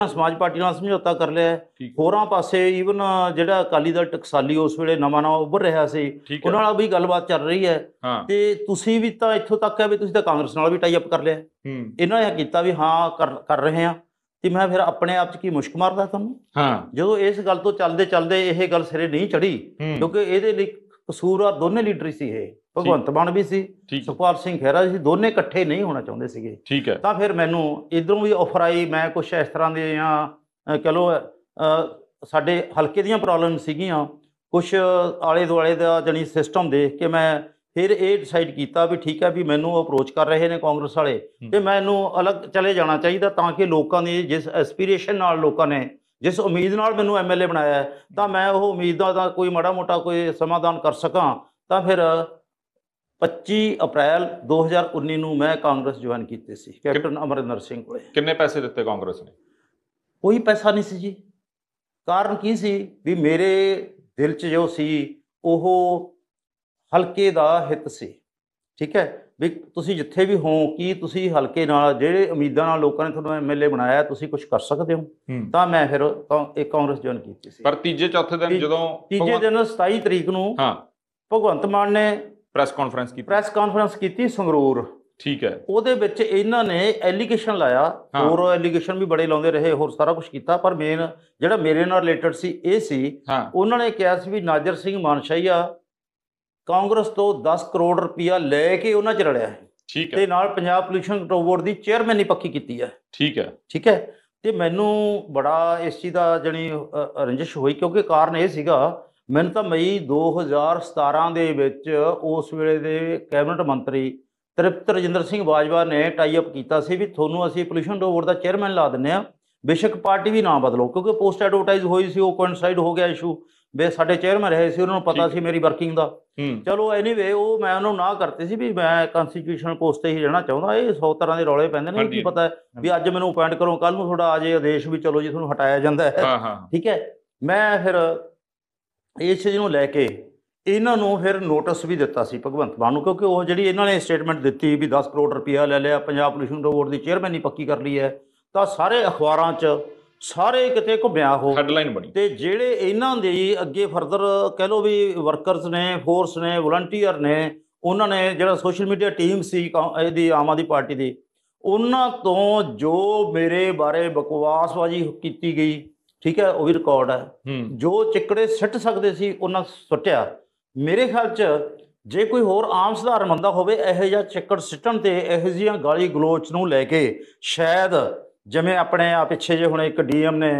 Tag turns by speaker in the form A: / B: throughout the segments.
A: ਸਮਾਜ ਪਾਰਟੀ ਨਾਲ ਸਮਝੌਤਾ ਕਰ ਲਿਆ ਹੈ।
B: ਠੀਕ
A: ਹੋਰਾਂ ਪਾਸੇ ਈਵਨ ਜਿਹੜਾ ਅਕਾਲੀ ਦਲ ਟਕਸਾਲੀ ਉਸ ਵੇਲੇ ਨਵਾਂ ਉੱਭਰ ਰਿਹਾ ਸੀ,
B: ਠੀਕ ਹੈ।
A: ਉਹਨਾਂ ਨਾਲ ਵੀ ਗੱਲਬਾਤ ਚੱਲ ਰਹੀ ਹੈ।
B: ਹਾਂ
A: ਤੇ ਤੁਸੀਂ ਵੀ ਤਾਂ ਇੱਥੋਂ ਤੱਕ ਹੈ ਵੀ ਤੁਸੀਂ ਤਾਂ ਕਾਂਗਰਸ ਨਾਲ ਵੀ ਟਾਈ ਅਪ ਕਰ ਲਿਆ। ਇਹਨਾਂ ਨੇ ਕੀਤਾ ਵੀ ਹਾਂ ਕਰ ਰਹੇ ਹਾਂ। ਤੇ ਮੈਂ ਫਿਰ ਆਪਣੇ ਆਪ 'ਚ ਕੀ ਮੁਸ਼ਕ ਮਾਰਦਾ ਤੁਹਾਨੂੰ
B: ਹਾਂ
A: ਜਦੋਂ ਇਸ ਗੱਲ ਤੋਂ ਚੱਲਦੇ ਚੱਲਦੇ ਇਹ ਗੱਲ ਸਿਰੇ ਨਹੀਂ ਚੜੀ, ਕਿਉਂਕਿ ਇਹਦੇ ਲਈ ਕਸੂਰਵਾਰ ਦੋਨੇ ਲੀਡਰ ਹੀ ਸੀ। ਇਹ ਭਗਵੰਤ ਮਾਨ ਵੀ ਸੀ,
B: ਠੀਕ
A: ਸੁਖਪਾਲ ਸਿੰਘ ਖਹਿਰਾ ਸੀ, ਦੋਨੇ ਇਕੱਠੇ ਨਹੀਂ ਹੋਣਾ ਚਾਹੁੰਦੇ ਸੀਗੇ।
B: ਠੀਕ ਹੈ।
A: ਤਾਂ ਫਿਰ ਮੈਨੂੰ ਇੱਧਰੋਂ ਵੀ ਆਫਰ ਆਈ। ਮੈਂ ਕੁਛ ਇਸ ਤਰ੍ਹਾਂ ਦੇ ਕਹ ਲਓ ਸਾਡੇ ਹਲਕੇ ਦੀਆਂ ਪ੍ਰੋਬਲਮ ਸੀਗੀਆਂ, ਕੁਛ ਆਲੇ ਦੁਆਲੇ ਦਾ ਜਾਣੀ ਸਿਸਟਮ ਦੇਖ ਕੇ ਮੈਂ ਫਿਰ ਇਹ ਡਿਸਾਈਡ ਕੀਤਾ ਵੀ ਠੀਕ ਹੈ ਵੀ ਮੈਨੂੰ ਅਪਰੋਚ ਕਰ ਰਹੇ ਨੇ ਕਾਂਗਰਸ ਵਾਲੇ, ਤੇ ਮੈਨੂੰ ਅਲੱਗ ਚਲੇ ਜਾਣਾ ਚਾਹੀਦਾ ਤਾਂ ਕਿ ਲੋਕਾਂ ਦੀ ਜਿਸ ਐਸਪੀਰੇਸ਼ਨ ਨਾਲ ਲੋਕਾਂ ਨੇ ਜਿਸ ਉਮੀਦ ਨਾਲ ਮੈਨੂੰ ਐਮਐਲਏ ਬਣਾਇਆ ਤਾਂ ਮੈਂ ਉਹ ਉਮੀਦਾਂ ਦਾ ਕੋਈ ਮਾੜਾ ਮੋਟਾ ਕੋਈ ਸਮਾਧਾਨ ਕਰ ਸਕਾਂ। ਤਾਂ ਫਿਰ 25 ਅਪ੍ਰੈਲ 2019 ਨੂੰ ਮੈਂ ਕਾਂਗਰਸ ਜੁਆਇਨ ਕੀਤੀ ਸੀ ਕੈਪਟਨ ਅਮਰਿੰਦਰ ਸਿੰਘ ਕੋਲੇ।
B: ਕਿੰਨੇ ਪੈਸੇ ਦਿੱਤੇ ਕਾਂਗਰਸ ਨੇ?
A: ਕੋਈ ਪੈਸਾ ਨਹੀਂ ਸੀ ਜੀ। ਕਾਰਨ ਕੀ ਸੀ ਵੀ ਮੇਰੇ ਦਿਲ 'ਚ ਜੋ ਸੀ ਉਹ ਹਲਕੇ ਦਾ ਹਿੱਤ ਸੀ। ਠੀਕ ਹੈ ਵੀ ਤੁਸੀਂ ਜਿੱਥੇ ਵੀ ਹੋ ਕਿ ਤੁਸੀਂ ਹਲਕੇ ਨਾਲ ਜਿਹੜੇ ਉਮੀਦਾਂ ਨਾਲ ਲੋਕਾਂ ਨੇ ਤੁਹਾਨੂੰ ਐਮਐਲਏ ਬਣਾਇਆ ਤੁਸੀਂ ਕੁਝ ਕਰ ਸਕਦੇ ਹੋ। ਤਾਂ ਮੈਂ ਫਿਰ ਇਹ ਕਾਂਗਰਸ ਜੁਆਇਨ ਕੀਤੀ ਸੀ।
B: ਪਰ ਤੀਜੇ ਚੌਥੇ ਦਿਨ ਜਦੋਂ
A: ਤੀਜੇ ਦਿਨ 27 ਤਰੀਕ ਨੂੰ
B: ਹਾਂ
A: ਭਗਵੰਤ ਮਾਨ ਨੇ
B: ਪ੍ਰੈਸ ਕਾਨਫਰੰਸ
A: ਕੀਤੀ ਸੰਗਰੂਰ।
B: ਠੀਕ ਹੈ।
A: ਉਹਦੇ ਵਿੱਚ ਇਹਨਾਂ ਨੇ ਐਲੀਗੇਸ਼ਨ ਲਾਇਆ, ਹੋਰ ਐਲੀਗੇਸ਼ਨ ਵੀ ਬੜੇ ਲਾਉਂਦੇ ਰਹੇ, ਹੋਰ ਸਾਰਾ ਕੁਝ ਕੀਤਾ, ਪਰ ਮੇਨ ਜਿਹੜਾ ਮੇਰੇ ਨਾਲ ਰਿਲੇਟਡ ਸੀ ਇਹ ਸੀ। ਉਹਨਾਂ ਨੇ ਕਿਹਾ ਸੀ ਵੀ ਨਾਜਰ ਸਿੰਘ ਮਾਨਸ਼ਾਹੀਆ ਕਾਂਗਰਸ ਤੋਂ 10 ਕਰੋੜ ਰੁਪਇਆ ਲੈ ਕੇ ਉਹਨਾਂ 'ਚ ਰਲਿਆ ਹੈ।
B: ਠੀਕ ਹੈ।
A: ਤੇ ਨਾਲ ਪੰਜਾਬ ਪੋਲਿਊਸ਼ਨ ਕੰਟਰੋਲ ਬੋਰਡ ਦੀ ਚੇਅਰਮੈਨੀ ਪੱਕੀ ਕੀਤੀ ਹੈ।
B: ਠੀਕ ਹੈ।
A: ਠੀਕ ਹੈ। ਤੇ ਮੈਨੂੰ ਬੜਾ ਇਸ ਚੀਜ਼ ਦਾ ਜਾਣੀ ਰੰਜਿਸ਼ ਹੋਈ, ਕਿਉਂਕਿ ਕਾਰਨ ਇਹ ਸੀਗਾ ਮੈਨੂੰ ਤਾਂ ਮਈ 2017 ਦੇ ਵਿੱਚ ਉਸ ਵੇਲੇ ਦੇ ਕੈਬਨਿਟ ਮੰਤਰੀ ਤ੍ਰਿਪਤ ਰਜਿੰਦਰ ਸਿੰਘ ਬਾਜਵਾ ਨੇ ਟਾਈ ਅਪ ਕੀਤਾ ਸੀ ਵੀ ਤੁਹਾਨੂੰ ਅਸੀਂ ਪੋਲਿਊਸ਼ਨ ਕੰਟਰੋਲ ਬੋਰਡ ਦਾ ਚੇਅਰਮੈਨ ਲਾ ਦਿੰਦੇ ਹਾਂ, ਬੇਸ਼ੱਕ ਪਾਰਟੀ ਵੀ ਨਾ ਬਦਲੋ, ਕਿਉਂਕਿ ਪੋਸਟ ਐਡਵਰਟਾਈਜ਼ ਹੋਈ ਸੀ, ਉਹ ਕੋਇਨਸਾਈਡ ਹੋ ਗਿਆ ਇਸ਼ੂ ਵੀ ਸਾਡੇ ਚੇਅਰਮੈਨ ਰਹੇ ਸੀ, ਉਹਨਾਂ ਨੂੰ ਪਤਾ ਸੀ ਮੇਰੀ ਵਰਕਿੰਗ ਦਾ। ਚਲੋ ਐਨੀਵੇ ਉਹ ਮੈਂ ਉਹਨੂੰ ਨਾ ਕਰਤੀ ਸੀ ਵੀ ਮੈਂ ਕਨਸਟੀਟਿਊਸ਼ਨਲ ਪੋਸਟ 'ਤੇ ਹੀ ਰਹਿਣਾ ਚਾਹੁੰਦਾ। ਇਹ 100 ਤਰ੍ਹਾਂ ਦੇ ਰੌਲੇ ਪੈਂਦੇ ਨੇ, ਕੀ ਪਤਾ ਵੀ ਅੱਜ ਮੈਨੂੰ ਅਪਾਇੰਟ ਕਰੋ, ਕੱਲ੍ਹ ਨੂੰ ਤੁਹਾਡਾ ਆ ਜੇ ਆਦੇਸ਼ ਵੀ ਚਲੋ ਜੀ ਤੁਹਾਨੂੰ ਹਟਾਇਆ ਜਾਂਦਾ ਹੈ। ਠੀਕ ਹੈ। ਮੈਂ ਫਿਰ ਇਸ ਚੀਜ਼ ਨੂੰ ਲੈ ਕੇ ਇਹਨਾਂ ਨੂੰ ਫਿਰ ਨੋਟਿਸ ਵੀ ਦਿੱਤਾ ਸੀ ਭਗਵੰਤ ਮਾਨ ਨੂੰ, ਕਿਉਂਕਿ ਉਹ ਜਿਹੜੀ ਇਹਨਾਂ ਨੇ ਸਟੇਟਮੈਂਟ ਦਿੱਤੀ ਵੀ 10 ਕਰੋੜ ਰੁਪਇਆ ਲੈ ਲਿਆ, ਪੰਜਾਬ ਪੋਲਿਊਸ਼ਨ ਕੰਟਰੋਲ ਬੋਰਡ ਦੀ ਚੇਅਰਮੈਨੀ ਪੱਕੀ ਕਰ ਲਈ ਹੈ, ਤਾਂ ਸਾਰੇ ਅਖਬਾਰਾਂ 'ਚ ਸਾਰੇ ਕਿਤੇ ਘੁੰਮਿਆ ਉਹ ਹੈਡਲਾਈਨ ਬਣੀ। ਤੇ ਜਿਹੜੇ ਇਹਨਾਂ ਦੇ ਅੱਗੇ ਫਰਦਰ ਕਹਿ ਲਓ ਵੀ ਵਰਕਰਸ ਨੇ, ਫੋਰਸ ਨੇ, ਵਲੰਟੀਅਰ ਨੇ, ਉਹਨਾਂ ਨੇ ਜਿਹੜਾ ਸੋਸ਼ਲ ਮੀਡੀਆ ਟੀਮ ਸੀ ਇਹਦੀ ਆਮ ਆਦਮੀ ਪਾਰਟੀ ਦੀ, ਉਹਨਾਂ ਤੋਂ ਜੋ ਮੇਰੇ ਬਾਰੇ ਬਕਵਾਸਬਾਜ਼ੀ ਕੀਤੀ ਗਈ, ਠੀਕ ਹੈ, ਉਹ ਵੀ ਰਿਕਾਰਡ ਹੈ। ਜੋ ਚਿੱਕੜੇ ਸਿੱਟ ਸਕਦੇ ਸੀ ਉਹਨਾਂ ਸੁੱਟਿਆ। ਮੇਰੇ ਖਿਆਲ 'ਚ ਜੇ ਕੋਈ ਹੋਰ ਆਮ ਸਧਾਰਨ ਬੰਦਾ ਹੋਵੇ ਇਹੋ ਜਿਹਾ ਚਿੱਕੜ ਸਿੱਟਣ ਤੇ ਇਹੋ ਜਿਹੀਆਂ ਗਾਲੀ ਗਲੋਚ ਨੂੰ ਲੈ ਕੇ ਸ਼ਾਇਦ ਜਿਵੇਂ ਆਪਣੇ ਆ ਪਿੱਛੇ ਜੇ ਹੁਣ ਇੱਕ ਡੀਐਮ ਨੇ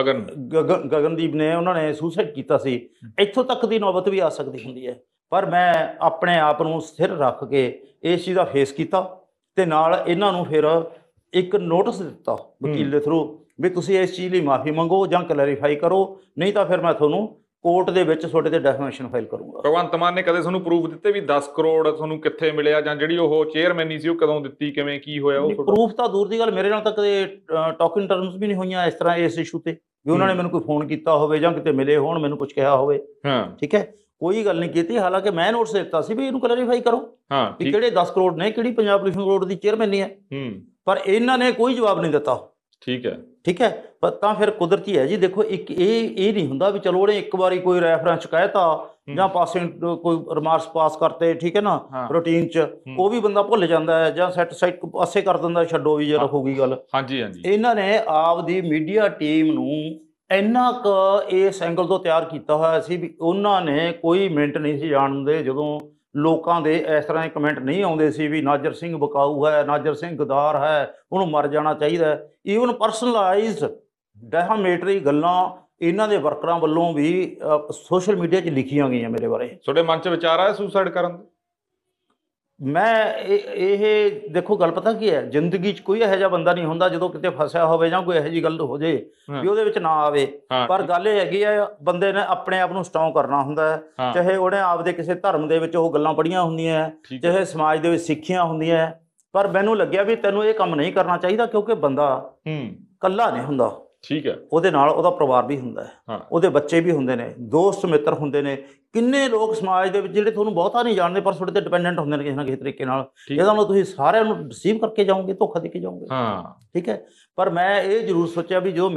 A: ਗਗਨਦੀਪ ਨੇ ਉਹਨਾਂ ਨੇ ਸੁਸਾਈਡ ਕੀਤਾ ਸੀ, ਇੱਥੋਂ ਤੱਕ ਦੀ ਨੌਬਤ ਵੀ ਆ ਸਕਦੀ ਹੁੰਦੀ ਹੈ। ਪਰ ਮੈਂ ਆਪਣੇ ਆਪ ਨੂੰ ਸਥਿਰ ਰੱਖ ਕੇ ਇਸ ਚੀਜ਼ ਦਾ ਫੇਸ ਕੀਤਾ ਤੇ ਨਾਲ ਇਹਨਾਂ ਨੂੰ ਫਿਰ ਇੱਕ ਨੋਟਿਸ ਦਿੱਤਾ ਵਕੀਲ ਦੇ ਥਰੂ ਵੀ ਤੁਸੀਂ ਇਸ ਚੀਜ਼ ਲਈ ਮਾਫੀ ਮੰਗੋ ਜਾਂ ਕਲੈਰੀਫਾਈ ਕਰੋ, ਨਹੀਂ ਤਾਂ ਫਿਰ ਮੈਂ ਤੁਹਾਨੂੰ ਕੋਰਟ ਦੇ ਵਿੱਚ ਤੁਹਾਡੇ ਤੇ ਡੈਫੇਮੇਸ਼ਨ ਫਾਈਲ ਕਰੂੰਗਾ।
B: ਭਗਵੰਤ ਮਾਨ ਨੇ ਕਦੇ ਤੁਹਾਨੂੰ ਪ੍ਰੂਫ ਦਿੱਤੇ ਵੀ 10 ਕਰੋੜ ਤੁਹਾਨੂੰ ਕਿੱਥੇ ਮਿਲਿਆ, ਜਾਂ ਜਿਹੜੀ ਉਹ ਚੇਅਰਮੈਨੀ ਸੀ ਉਹ ਕਦੋਂ ਦਿੱਤੀ, ਕਿਵੇਂ ਕੀ ਹੋਇਆ? ਉਹ
A: ਪ੍ਰੂਫ ਤਾਂ ਦੂਰ ਦੀ ਗੱਲ, ਮੇਰੇ ਨਾਲ ਤਾਂ ਕਦੇ ਟਾਕਿੰਗ ਟਰਮਸ ਵੀ ਨਹੀਂ ਹੋਈਆਂ ਇਸ ਤਰ੍ਹਾਂ ਇਸ ਇਸ਼ੂ ਤੇ ਵੀ ਉਹਨਾਂ ਨੇ ਮੈਨੂੰ ਕੋਈ ਫੋਨ ਕੀਤਾ ਹੋਵੇ ਜਾਂ ਕਿਤੇ ਮਿਲੇ ਹੋਣ, ਮੈਨੂੰ ਕੁਝ ਕਿਹਾ ਹੋਵੇ। ਠੀਕ ਹੈ, ਕੋਈ ਗੱਲ ਨਹੀਂ ਕੀਤੀ। ਹਾਲਾਂਕਿ ਮੈਂ ਨੋਟਿਸ ਦਿੱਤਾ ਸੀ ਵੀ ਇਹਨੂੰ ਕਲੈਰੀਫਾਈ ਕਰੋ ਵੀ ਕਿਹੜੇ 10 ਕਰੋੜ ਨੇ, ਕਿਹੜੀ ਪੰਜਾਬ ਪੋਲਿਊਸ਼ਨ ਬੋਰਡ ਦੀ ਚੇਅਰਮੈਨੀ ਹੈ, ਪਰ ਇਹਨਾਂ ਨੇ ਕੋਈ ਜਵਾਬ ਨਹੀਂ ਦਿੱਤਾ। ਠੀਕ ਹੈ। ਠੀਕ ਹੈ। ਪਰ ਤਾਂ ਫਿਰ ਕੁਦਰਤੀ ਹੈ ਜੀ, ਦੇਖੋ ਇੱਕ ਇਹ ਨਹੀਂ ਹੁੰਦਾ ਵੀ ਚਲੋ ਉਹਨੇ ਇੱਕ ਵਾਰੀ ਕੋਈ ਰੈਫਰੈਂਸ ਕਹਿਤਾ ਜਾਂ ਪਾਸਿੰਗ ਕੋਈ ਰਿਮਾਰਕਸ ਪਾਸ ਕਰਤੇ, ਠੀਕ ਹੈ ਨਾ, ਰੂਟੀਨ 'ਚ ਉਹ ਵੀ ਬੰਦਾ ਭੁੱਲ ਜਾਂਦਾ ਹੈ ਜਾਂ ਸੈੱਟ ਸਾਈਡ ਪਾਸੇ ਕਰ ਦਿੰਦਾ, ਛੱਡੋ ਵੀ ਜੇ ਰਹੂਗੀ ਗੱਲ। ਇਹਨਾਂ ਨੇ ਆਪਦੀ ਮੀਡੀਆ ਟੀਮ ਨੂੰ ਇੰਨਾ ਕੁ ਇਸ ਐਂਗਲ ਤੋਂ ਤਿਆਰ ਕੀਤਾ ਹੋਇਆ ਸੀ ਵੀ ਉਹਨਾਂ ਨੇ ਕੋਈ ਮਿੰਟ ਨਹੀਂ ਸੀ ਜਾਣਦੇ ਜਦੋਂ ਲੋਕਾਂ ਦੇ ਇਸ ਤਰ੍ਹਾਂ ਦੇ ਕਮੈਂਟ ਨਹੀਂ ਆਉਂਦੇ ਸੀ ਵੀ ਨਾਜਰ ਸਿੰਘ ਬਕਾਊ ਹੈ, ਨਾਜਰ ਸਿੰਘ ਗਦਾਰ ਹੈ, ਉਹਨੂੰ ਮਰ ਜਾਣਾ ਚਾਹੀਦਾ। ਈਵਨ ਪਰਸਨਲਾਈਜ਼ਡ ਡੈਫਾਮੇਟਰੀ ਗੱਲਾਂ ਇਹਨਾਂ ਦੇ ਵਰਕਰਾਂ ਵੱਲੋਂ ਵੀ ਸੋਸ਼ਲ ਮੀਡੀਆ 'ਚ ਲਿਖੀਆਂ ਗਈਆਂ ਮੇਰੇ ਬਾਰੇ।
B: ਤੁਹਾਡੇ ਮਨ 'ਚ ਵਿਚਾਰ ਆਇਆ ਸੁਸਾਈਡ ਕਰਨ ਦਾ?
A: ਮੈਂ ਇਹ ਦੇਖੋ ਗੱਲ ਪਤਾ ਕੀ ਹੈ, ਜ਼ਿੰਦਗੀ 'ਚ ਕੋਈ ਇਹੋ ਜਿਹਾ ਬੰਦਾ ਨਹੀਂ ਹੁੰਦਾ ਜਦੋਂ ਕਿਤੇ ਫਸਿਆ ਹੋਵੇ ਜਾਂ ਕੋਈ ਇਹੋ ਜਿਹੀ ਗੱਲ ਹੋ ਜੇ ਵੀ ਉਹਦੇ ਵਿੱਚ ਨਾ ਆਵੇ। ਪਰ ਗੱਲ ਇਹ ਹੈਗੀ ਆ, ਬੰਦੇ ਨੇ ਆਪਣੇ ਆਪ ਨੂੰ ਸਟਰੋਂਗ ਕਰਨਾ ਹੁੰਦਾ ਹੈ, ਚਾਹੇ ਉਹਨੇ ਆਪਦੇ ਕਿਸੇ ਧਰਮ ਦੇ ਵਿੱਚ ਉਹ ਗੱਲਾਂ ਪੜ੍ਹੀਆਂ ਹੁੰਦੀਆਂ, ਚਾਹੇ ਸਮਾਜ ਦੇ ਵਿੱਚ ਸਿੱਖੀਆਂ ਹੁੰਦੀਆਂ। ਪਰ ਮੈਨੂੰ ਲੱਗਿਆ ਵੀ ਤੈਨੂੰ ਇਹ ਕੰਮ ਨਹੀਂ ਕਰਨਾ ਚਾਹੀਦਾ, ਕਿਉਂਕਿ ਬੰਦਾ ਇਕੱਲਾ ਨਹੀਂ ਹੁੰਦਾ। ਠੀਕ ਹੈ। ਉਹਦੇ ਨਾਲ ਉਹਦਾ ਪਰਿਵਾਰ ਵੀ ਹੁੰਦਾ ਹੈ, ਉਹਦੇ ਬੱਚੇ ਵੀ ਹੁੰਦੇ ਨੇ, ਦੋਸਤ ਮਿੱਤਰ ਹੁੰਦੇ ਨੇ, ਕਿੰਨੇ ਲੋਕ ਸਮਾਜ ਦੇ ਵਿੱਚ ਜਿਹੜੇ ਤੁਹਾਨੂੰ ਬਹੁਤਾ ਨਹੀਂ ਜਾਣਦੇ ਪਰ ਤੁਹਾਡੇ ਤੇ ਡਿਪੈਂਡੈਂਟ ਹੁੰਦੇ ਨੇ ਕਿਸੇ ਨਾ ਕਿਸੇ ਤਰੀਕੇ ਨਾਲ। ਇਹਦਾ ਮਤਲਬ ਤੁਸੀਂ ਸਾਰਿਆਂ ਨੂੰ ਰਿਸੀਵ ਕਰਕੇ ਜਾਓਗੇ, ਧੋਖਾ ਦੇ ਕੇ ਜਾਓਗੇ। ਠੀਕ ਹੈ। ਪਰ ਮੈਂ ਇਹ ਜ਼ਰੂਰ ਸੋਚਿਆ ਵੀ ਜੋ